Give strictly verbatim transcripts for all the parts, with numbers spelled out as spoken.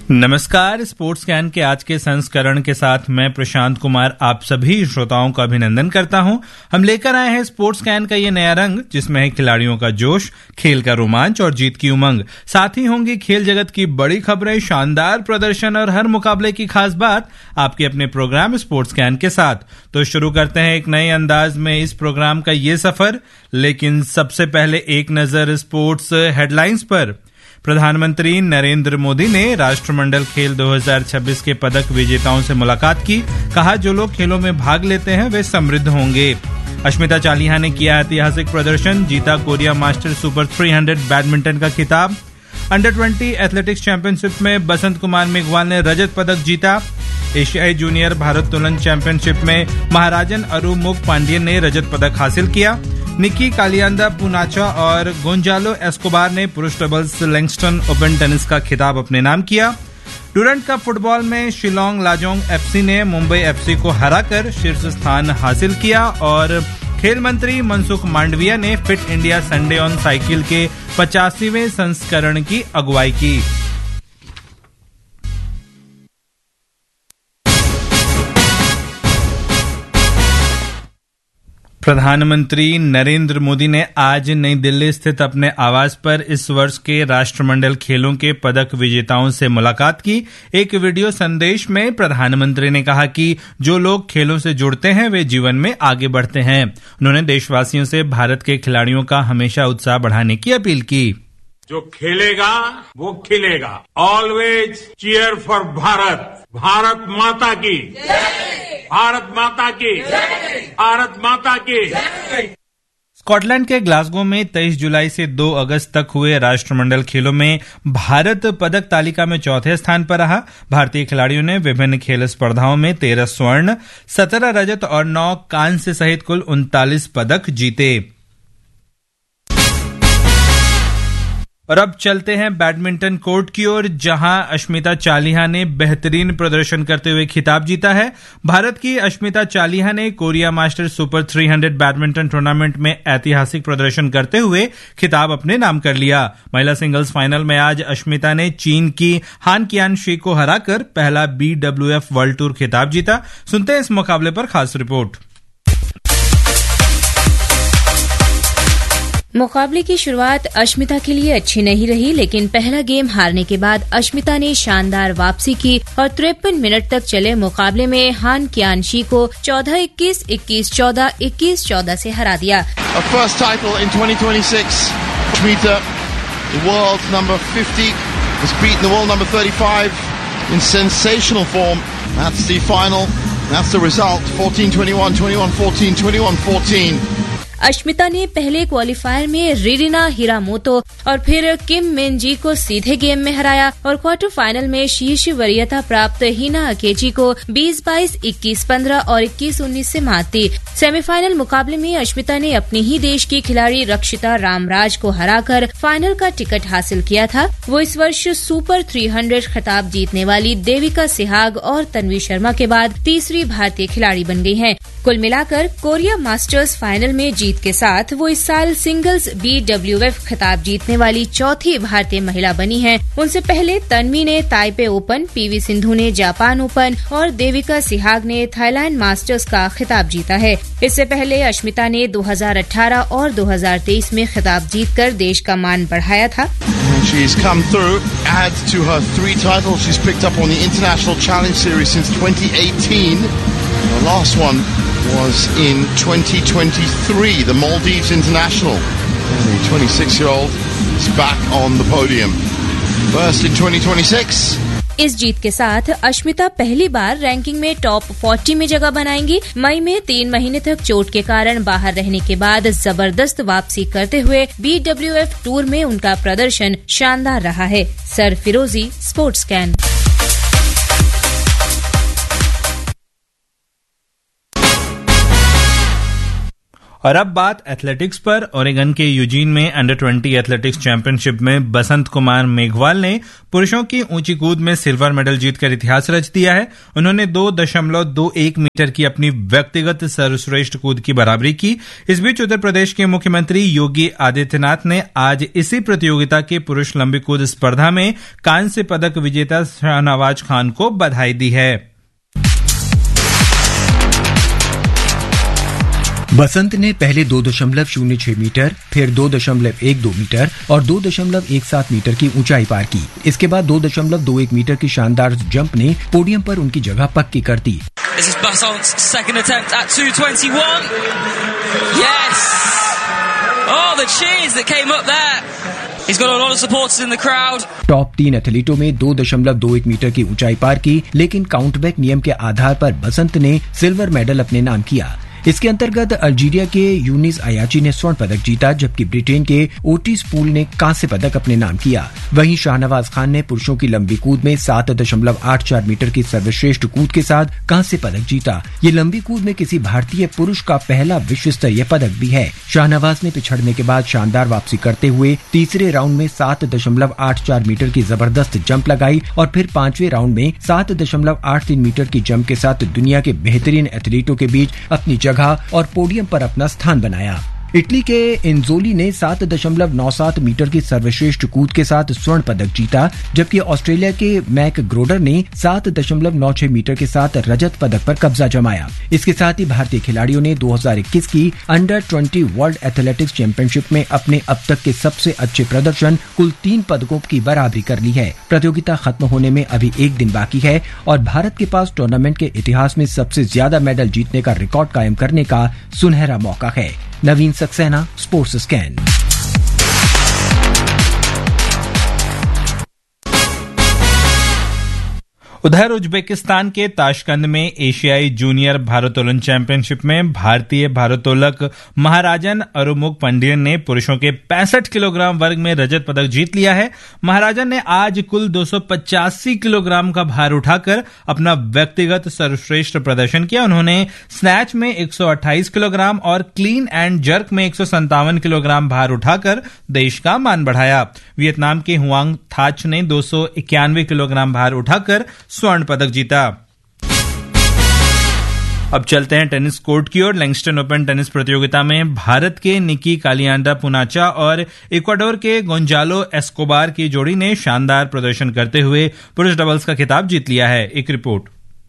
नमस्कार। Sports can के आज के संस्करण के साथ मैं प्रशांत कुमार आप सभी श्रोताओं का अभिनंदन करता हूं। हम लेकर आए हैं स्पोर्ट्स कैन का ये नया रंग, जिसमें है खिलाड़ियों का जोश, खेल का रोमांच और जीत की उमंग। साथ ही होंगी खेल जगत की बड़ी खबरें, शानदार प्रदर्शन और हर मुकाबले की खास बात आपके अपने प्रोग्राम स्पोर्ट्स कैन के साथ। तो शुरू करते हैं एक नए अंदाज में इस प्रोग्राम का ये सफर, लेकिन सबसे पहले एक नजर स्पोर्ट्स हेडलाइंस पर। प्रधानमंत्री नरेंद्र मोदी ने राष्ट्रमंडल खेल दो हज़ार छब्बीस के पदक विजेताओं से मुलाकात की। कहा, जो लोग खेलों में भाग लेते हैं वे समृद्ध होंगे। अश्मिता चालिहा ने किया ऐतिहासिक प्रदर्शन, जीता कोरिया मास्टर सुपर तीन सौ बैडमिंटन का खिताब। अंडर बीस एथलेटिक्स चैंपियनशिप में बसंत कुमार मेघवाल ने रजत पदक जीता। एशियाई जूनियर भारोत्तोलन चैंपियनशिप में महाराजन अरुमुग पांडियन ने रजत पदक हासिल किया। निकी कालियांदा पूनाचा और गोंजालो एस्कोबार ने पुरुष डबल्स लैंगस्टन ओपन टेनिस का खिताब अपने नाम किया। डुरंट कप फुटबॉल में शिलोंग लाजोंग एफसी ने मुंबई एफसी को हराकर शीर्ष स्थान हासिल किया। और खेल मंत्री मनसुख मांडविया ने fit India Sunday on cycle के पचासीवें संस्करण की अगुवाई की। प्रधानमंत्री नरेंद्र मोदी ने आज नई दिल्ली स्थित अपने आवास पर इस वर्ष के राष्ट्रमंडल खेलों के पदक विजेताओं से मुलाकात की। एक वीडियो संदेश में प्रधानमंत्री ने कहा कि जो लोग खेलों से जुड़ते हैं वे जीवन में आगे बढ़ते हैं। उन्होंने देशवासियों से भारत के खिलाड़ियों का हमेशा उत्साह बढ़ाने की अपील की। जो खेलेगा वो खिलेगा। Always cheer for Bharat. Bharat माता की, भारत माता की, भारत माता की। स्कॉटलैंड के ग्लासगो में तेईस जुलाई से दो अगस्त तक हुए राष्ट्रमंडल खेलों में भारत पदक तालिका में चौथे स्थान पर रहा। भारतीय खिलाड़ियों ने विभिन्न खेल स्पर्धाओं में तेरह स्वर्ण, सत्रह रजत और नौ कांस्य सहित कुल उनतालीस पदक जीते। और अब चलते हैं बैडमिंटन कोर्ट की ओर, जहां अश्मिता चालिहा ने बेहतरीन प्रदर्शन करते हुए खिताब जीता है। भारत की अश्मिता चालिहा ने कोरिया मास्टर सुपर तीन सौ बैडमिंटन टूर्नामेंट में ऐतिहासिक प्रदर्शन करते हुए खिताब अपने नाम कर लिया। महिला सिंगल्स फाइनल में आज अश्मिता ने चीन की हान कियानशी को हराकर पहला B W F world tour खिताब जीता। सुनते हैं इस मुकाबले पर खास रिपोर्ट। मुकाबले की शुरुआत अश्मिता के लिए अच्छी नहीं रही, लेकिन पहला गेम हारने के बाद अश्मिता ने शानदार वापसी की और तिरपन मिनट तक चले मुकाबले में हान कियानशी को चौदह इक्कीस, इक्कीस चौदह, इक्कीस चौदह से हरा दिया। First title in twenty twenty-six. Ashmita, the world number fifty, has beaten the world number thirty-five in sensational form. That's the final. That's the result. fourteen twenty-one, twenty-one fourteen, twenty-one fourteen. Ashmita ने पहले qualifier में रिरिना हिरामोतो और फिर किम मिन जी को सीधे game में हराया और क्वार्टर फाइनल में शीर्ष वरीयता प्राप्त हिना अकेची को बीस बाईस, इक्कीस पंद्रह और इक्कीस उन्नीस से मात दी। सेमीफाइनल मुकाबले में अश्मिता ने अपने ही देश की खिलाड़ी रक्षिता रामराज को हराकर फाइनल का टिकट हासिल किया था। वो इस वर्ष सुपर तीन सौ खिताब जीतने वाली देविका सिहाग और तन्वी शर्मा के बाद तीसरी भारतीय खिलाड़ी बन गई हैं। कुल मिलाकर कोरिया मास्टर्स फाइनल में जीत के साथ वो इस साल सिंगल्स बी डब्ल्यू एफ खिताब जीतने वाली चौथी भारतीय महिला बनी हैं। उनसे पहले तन्वी ने ताइपे ओपन, पीवी सिंधु ने जापान ओपन और देविका सिहाग ने थाईलैंड मास्टर्स का खिताब जीता है। इससे पहले अश्मिता ने दो हज़ार अठारह और दो हज़ार तेईस में खिताब जीतकर देश का मान बढ़ाया था। She's come through, adds to her three titles she's picked up on the International Challenge Series since twenty eighteen. The last one was in twenty twenty-three, the Maldives International. And the twenty-six-year-old is back on the podium. First in twenty twenty-six. इस जीत के साथ अश्मिता पहली बार ranking में top चालीस में जगह बनाएंगी। मई में तीन महीने तक चोट के कारण बाहर रहने के बाद जबरदस्त वापसी करते हुए बी डब्ल्यू एफ टूर में उनका प्रदर्शन शानदार रहा है। सर फिरोजी, स्पोर्ट्स कैन। और अब बात एथलेटिक्स पर। ओरेगन के यूजीन में अंडर ट्वेंटी एथलेटिक्स चैंपियनशिप में बसंत कुमार मेघवाल ने पुरुषों की ऊंची कूद में सिल्वर मेडल जीतकर इतिहास रच दिया है। उन्होंने दो दशमलव दो एक मीटर की अपनी व्यक्तिगत सर्वश्रेष्ठ कूद की बराबरी की। इस बीच उत्तर प्रदेश के मुख्यमंत्री योगी आदित्यनाथ ने आज इसी प्रतियोगिता के पुरुष लंबी कूद स्पर्धा में कांस्य पदक विजेता शाहनवाज खान को बधाई दी है। बसंत ने पहले दो दशमलव शून्य छह मीटर, फिर दो दशमलव एक दो मीटर और दो दशमलव एक सात मीटर की ऊंचाई पार की। इसके बाद दो दशमलव दो एक मीटर की शानदार जंप ने पोडियम पर उनकी जगह पक्की कर दी। This is Basant's second attempt at two twenty-one. Yes! Oh, the cheers that came up there. He's got a lot of supporters in the crowd. Top तीन एथलीटों में दो दशमलव दो एक मीटर की ऊंचाई पार की, लेकिन काउंटबैक नियम के आधार पर बसंत ने सिल्वर मेडल अपने नाम किया। इसके अंतर्गत अल्जीरिया के यूनिस अयाची ने स्वर्ण पदक जीता, जबकि ब्रिटेन के ओटिस पूल ने कांस्य पदक अपने नाम किया। वहीं शाहनवाज खान ने पुरुषों की लंबी कूद में सात दशमलव आठ चार मीटर की सर्वश्रेष्ठ कूद के साथ कांस्य पदक जीता। ये लंबी कूद में किसी भारतीय पुरुष का पहला विश्व स्तरीय पदक भी है। शाहनवाज ने पिछड़ने के बाद शानदार वापसी करते हुए तीसरे राउंड में सात दशमलव आठ चार मीटर की जबरदस्त जंप लगाई और फिर पांचवें राउंड में सात दशमलव आठ तीन मीटर की जंप के साथ दुनिया के बेहतरीन एथलीटों के बीच अपनी जगह और पोडियम पर अपना स्थान बनाया। इटली के इंजोली ने सात दशमलव नौ सात मीटर की सर्वश्रेष्ठ कूद के साथ स्वर्ण पदक जीता, जबकि ऑस्ट्रेलिया के मैक ग्रोडर ने सात दशमलव नौ छह मीटर के साथ रजत पदक पर कब्जा जमाया। इसके साथ ही भारतीय खिलाड़ियों ने दो हज़ार इक्कीस की under twenty world athletics championship में अपने अब तक के सबसे अच्छे प्रदर्शन कुल तीन पदकों की बराबरी कर ली है। प्रतियोगिता खत्म होने में अभी एक दिन बाकी है और भारत के पास टूर्नामेंट के इतिहास में सबसे ज्यादा मेडल जीतने का रिकॉर्ड कायम करने का सुनहरा मौका है। नवीन सक्सेना, स्पोर्ट्स स्कैन। उधर उज्बेकिस्तान के ताशकंद में एशियाई जूनियर भारोत्तोलन चैंपियनशिप में भारतीय भारोत्तोलक महाराजन अरुमुग पंडियन ने पुरुषों के पैंसठ किलोग्राम वर्ग में रजत पदक जीत लिया है। महाराजन ने आज कुल दो सौ पचासी किलोग्राम का भार उठाकर अपना व्यक्तिगत सर्वश्रेष्ठ प्रदर्शन किया। उन्होंने स्नैच में एक सौ अट्ठाईस किलोग्राम और क्लीन एंड जर्क में एक सौ संतावन किलोग्राम भार उठाकर देश का मान बढ़ाया। वियतनाम के हुआंग थाच ने दो सौ इक्यानवे किलोग्राम भार उठाकर स्वर्ण पदक जीता। अब चलते हैं टेनिस कोर्ट की ओर। लैंगस्टन ओपन टेनिस प्रतियोगिता में भारत के निकी कालियांडा पुनाचा और इक्वाडोर के गोंजालो एस्कोबार की जोड़ी ने शानदार प्रदर्शन करते हुए पुरुष डबल्स का खिताब जीत लिया है। एक रिपोर्ट।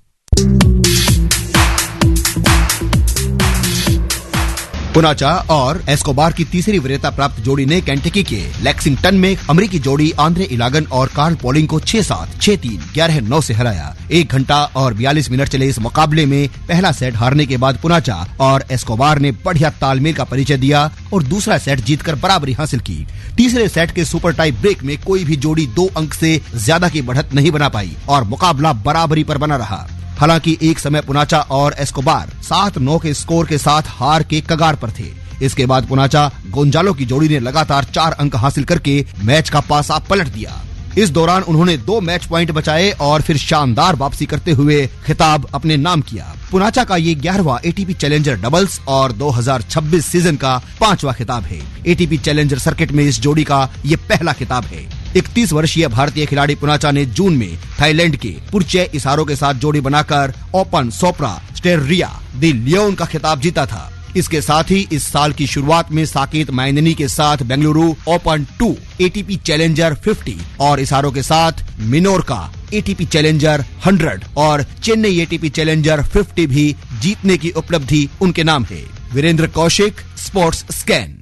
पुनाचा और एस्कोबार की तीसरी वरीयता प्राप्त जोड़ी ने केंटकी के लेक्सिंगटन में अमेरिकी जोड़ी आंद्रे इलागन और कार्ल पोलिंग को छह सात, छह तीन, ग्यारह नौ से हराया। एक घंटा और बयालीस मिनट चले इस मुकाबले में पहला सेट हारने के बाद पुनाचा और एस्कोबार ने बढ़िया तालमेल का परिचय दिया और दूसरा सेट जीतकर बराबरी हासिल की। तीसरे सेट के सुपर टाई ब्रेक में कोई भी जोड़ी दो अंक से ज्यादा की बढ़त नहीं बना पाई और मुकाबला बराबरी पर बना रहा। हालांकि एक समय पुनाचा और एस्कोबार सात नौ के स्कोर के साथ हार के कगार पर थे। इसके बाद पुनाचा गोंजालो की जोड़ी ने लगातार चार अंक हासिल करके मैच का पासा पलट दिया। इस दौरान उन्होंने दो मैच पॉइंट बचाए और फिर शानदार वापसी करते हुए खिताब अपने नाम किया। पुनाचा का ये ग्यारहवां एटीपी चैलेंजर डबल्स और दो हज़ार छब्बीस सीजन का पांचवा खिताब है। एटीपी चैलेंजर सर्किट में इस जोड़ी का ये पहला खिताब है। इकतीस वर्षीय भारतीय खिलाड़ी पुनाचा ने जून में थाईलैंड के पुरचे इसारो के साथ जोड़ी बनाकर ओपन सोप्रा स्टेरिया दी लियोन का खिताब जीता था। इसके साथ ही इस साल की शुरुआत में साकेत माइनेनी के साथ Bengaluru open to, ATP challenger पचास और इसारो के साथ मिनोरका एटीपी चैलेंजर सौ और चेन्नई एटीपी चैलेंजर पचास भी जीतने की उपलब्धि उनके नाम है। Virendra Kaushik, sports scan.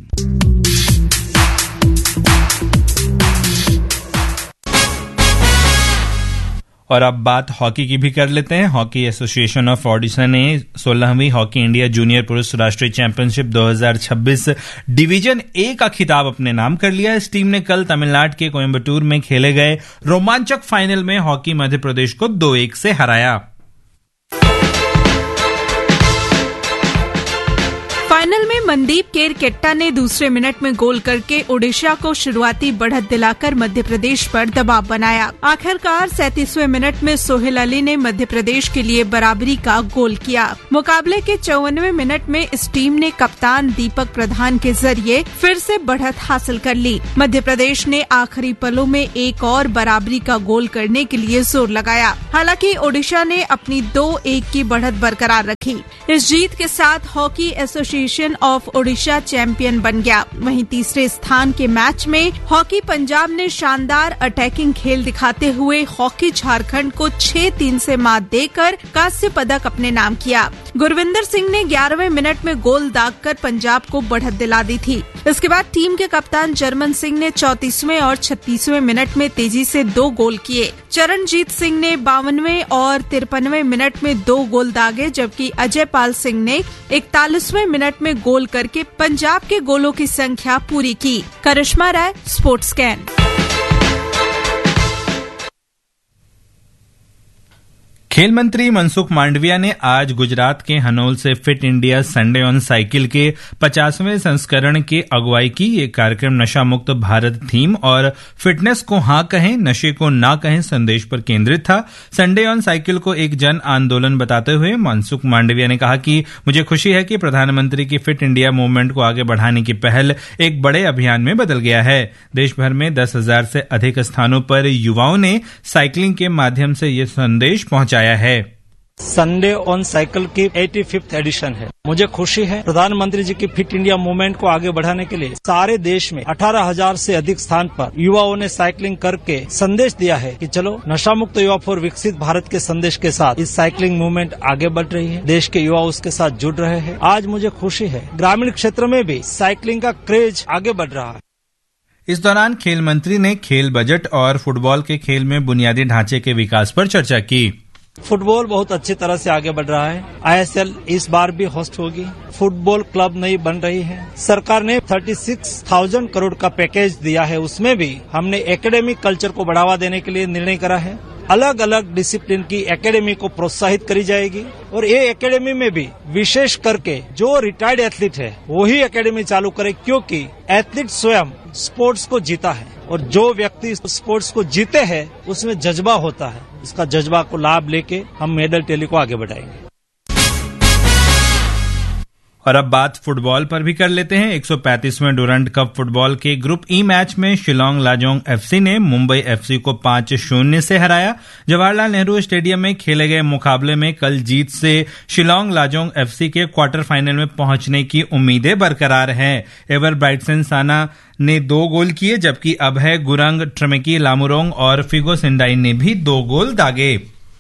और अब बात हॉकी की भी कर लेते हैं। हॉकी एसोसिएशन ऑफ ओडिशा ने सोलहवीं हॉकी इंडिया जूनियर पुरुष राष्ट्रीय चैंपियनशिप दो हज़ार छब्बीस डिवीजन ए का खिताब अपने नाम कर लिया। इस टीम ने कल तमिलनाडु के कोयम्बटूर में खेले गए रोमांचक फाइनल में हॉकी मध्य प्रदेश को दो एक से हराया। फाइनल में मनदीप केरकेट्टा ने दूसरे मिनट में गोल करके ओडिशा को शुरुआती बढ़त दिलाकर मध्य प्रदेश पर दबाव बनाया। आखिरकार सैंतीसवें मिनट में सोहेल अली ने मध्य प्रदेश के लिए बराबरी का गोल किया। मुकाबले के चौवनवें मिनट में इस टीम ने कप्तान दीपक प्रधान के जरिए फिर से बढ़त हासिल कर ली। मध्य प्रदेश ने आखिरी पलों में एक और बराबरी का गोल करने के लिए जोर लगाया। हालांकि ओडिशा ने अपनी दो एक की बढ़त बरकरार रखी। इस जीत के साथ hockey association of Odisha champion बन गया। वहीं तीसरे स्थान के मैच में हॉकी पंजाब ने शानदार अटैकिंग खेल दिखाते हुए हॉकी झारखंड को छह तीन से मात देकर कांस्य पदक अपने नाम किया। गुरविंदर सिंह ने ग्यारहवें मिनट में गोल दागकर पंजाब को बढ़त दिला दी थी। इसके बाद टीम के कप्तान जर्मन सिंह ने चौंतीसवें और छत्तीसवें मिनट में तेजी से दो गोल किए। चरणजीत सिंह ने बावनवें और तिरपनवें मिनट में दो गोल दागे, जबकि अजय पाल सिंह ने इकतालीसवें मिनट में गोल करके पंजाब के गोलों की संख्या पूरी की। करिश्मा राय, स्पोर्ट्स स्कैन। खेल मंत्री मनसुख मांडविया ने आज गुजरात के हनोल से fit India Sunday on cycle के पचासवें संस्करण की अगुवाई की। ये कार्यक्रम नशा मुक्त भारत थीम और फिटनेस को हाँ कहें, नशे को ना कहें संदेश पर केंद्रित था। संडे ऑन साइकिल को एक जन आंदोलन बताते हुए मनसुख मांडविया ने कहा कि मुझे खुशी है कि प्रधानमंत्री की फिट इंडिया मूवमेंट को आगे बढ़ाने की पहल एक बड़े अभियान में बदल गया है। देश भर में दस हजार से अधिक स्थानों पर युवाओं ने साइकिलिंग के माध्यम से ये संदेश पहुंचाया है। संडे ऑन साइकिल की पचासीवीं एडिशन है। मुझे खुशी है प्रधानमंत्री जी की फिट इंडिया मूवमेंट को आगे बढ़ाने के लिए सारे देश में अठारह हजार से अधिक स्थान पर युवाओं ने साइकिलिंग करके संदेश दिया है कि चलो नशा मुक्त युवा फॉर विकसित भारत के संदेश के साथ इस साइकिलिंग मूवमेंट आगे बढ़ रही है। देश के युवा उसके साथ जुड़ रहे हैं। आज मुझे खुशी है ग्रामीण क्षेत्र में भी साइकिलिंग का क्रेज आगे बढ़ रहा है। इस दौरान खेल मंत्री ने खेल बजट और फुटबॉल के खेल में बुनियादी ढांचे के विकास पर चर्चा की। फुटबॉल बहुत अच्छी तरह से आगे बढ़ रहा है। आईएसएल इस बार भी होस्ट होगी। फुटबॉल क्लब नई बन रही है। सरकार ने छत्तीस हज़ार करोड़ का पैकेज दिया है। उसमें भी हमने एकेडमिक कल्चर को बढ़ावा देने के लिए निर्णय करा है। अलग अलग डिसिप्लिन की एकेडमी को प्रोत्साहित करी जाएगी और ये एकेडमी में भी विशेष करके जो रिटायर्ड एथलीट है वही एकेडमी चालू करे, क्योंकि एथलीट स्वयं स्पोर्ट्स को जीता है और जो व्यक्ति स्पोर्ट्स को जीते हैं उसमें जज्बा होता है। इसका जज्बा को लाभ लेके हम मेडल टैली को आगे बढ़ाएंगे। और अब बात फुटबॉल पर भी कर लेते हैं। एक सौ पैंतीसवें डुरंड कप फुटबॉल के ग्रुप ई मैच में शिलोंग लाजोंग एफसी ने मुंबई एफसी को पांच शून्य से हराया। जवाहरलाल नेहरू स्टेडियम में खेले गए मुकाबले में कल जीत से शिलोंग लाजोंग एफसी के क्वार्टर फाइनल में पहुंचने की उम्मीदें बरकरार हैं। एवर ब्राइटसन साना ने दो गोल किए, जबकि अभय गुरंग, ट्रमेकी लामुरोंग और फिगो सिंडाई ने भी दो गोल दागे।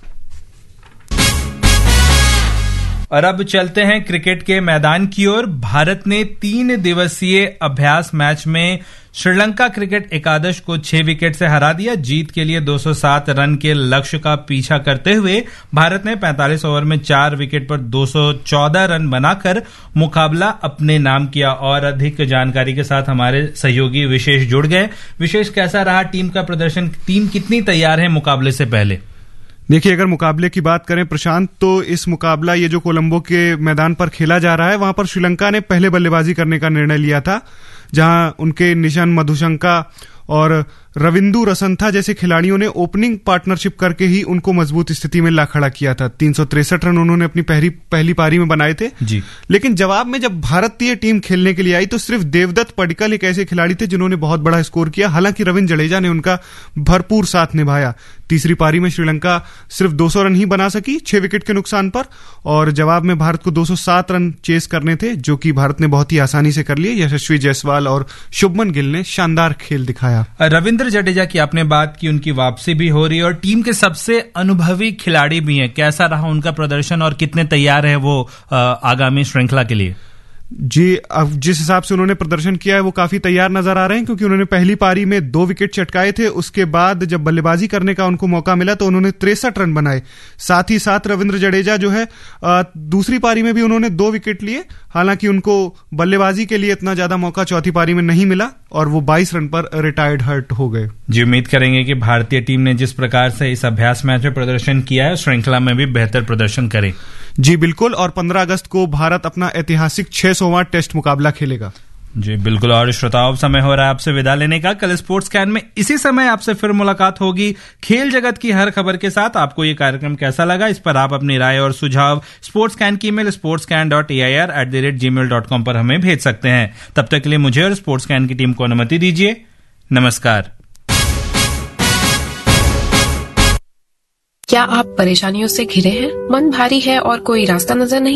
और अब चलते हैं क्रिकेट के मैदान की ओर। भारत ने तीन दिवसीय अभ्यास मैच में श्रीलंका क्रिकेट एकादश को छह विकेट से हरा दिया। जीत के लिए दो सौ सात रन के लक्ष्य का पीछा करते हुए भारत ने पैंतालीस ओवर में चार विकेट पर दो सौ चौदह रन बनाकर मुकाबला अपने नाम किया। और अधिक जानकारी के साथ हमारे सहयोगी विशेष जुड़ गए। विशेष, कैसा रहा टीम का प्रदर्शन? टीम कितनी तैयार है मुकाबले से पहले? देखिए, अगर मुकाबले की बात करें प्रशांत, तो इस मुकाबला ये जो कोलंबो के मैदान पर खेला जा रहा है, वहां पर श्रीलंका ने पहले बल्लेबाजी करने का निर्णय लिया था, जहां उनके निशान मधुशंका और रविंदु रसंथा जैसे खिलाड़ियों ने ओपनिंग पार्टनरशिप करके ही उनको मजबूत स्थिति में ला खड़ा किया था। तीन सौ तिरसठ रन उन्होंने अपनी पहली पहली पारी में बनाए थे जी। लेकिन जवाब में जब भारतीय टीम खेलने के लिए आई तो सिर्फ देवदत्त पडिक्कल एक ऐसे खिलाड़ी थे जिन्होंने बहुत बड़ा स्कोर किया। हालांकि रविंद्र जडेजा ने उनका भरपूर साथ निभाया। तीसरी पारी में श्रीलंका सिर्फ दो सौ रन ही बना सकी, छह विकेट के नुकसान पर, और जवाब में भारत को दो सौ सात रन चेस करने थे, जो कि भारत ने बहुत ही आसानी से कर लिए। यशस्वी जायसवाल और शुभमन गिल ने शानदार खेल दिखाया। रविंद्र जडेजा की आपने बात की, उनकी वापसी भी हो रही है और टीम के सबसे अनुभवी खिलाड़ी भी हैं। कैसा रहा उनका प्रदर्शन और कितने तैयार है वो आगामी श्रृंखला के लिए? जी, अब जिस हिसाब से उन्होंने प्रदर्शन किया है वो काफी तैयार नजर आ रहे हैं, क्योंकि उन्होंने पहली पारी में दो विकेट चटकाए थे। उसके बाद जब बल्लेबाजी करने का उनको मौका मिला तो उन्होंने तिरसठ रन बनाए। साथ ही साथ रविंद्र जडेजा जो है दूसरी पारी में भी उन्होंने दो विकेट लिए। हालांकि उनको बल्लेबाजी के लिए इतना ज्यादा मौका चौथी पारी में नहीं मिला और वो बाईस रन पर रिटायर्ड हर्ट हो गए। जी, उम्मीद करेंगे कि भारतीय टीम ने जिस प्रकार से इस अभ्यास मैच में प्रदर्शन किया है श्रृंखला में भी बेहतर प्रदर्शन करे। जी बिल्कुल, और पंद्रह अगस्त को भारत अपना ऐतिहासिक छह सौवां टेस्ट मुकाबला खेलेगा। जी बिल्कुल, और श्रोताओं समय हो रहा है आपसे विदा लेने का। कल स्पोर्ट्स कैन में इसी समय आपसे फिर मुलाकात होगी खेल जगत की हर खबर के साथ। आपको ये कार्यक्रम कैसा लगा, इस पर आप अपनी राय और सुझाव स्पोर्ट्स कैन की email sports can dot A I R at the rate ji mail dot com पर हमें भेज सकते हैं। तब तक के लिए मुझे और स्पोर्ट्स कैन की टीम को अनुमति दीजिए। नमस्कार। क्या आप परेशानियों से घिरे हैं, मन भारी है और कोई रास्ता नजर नहीं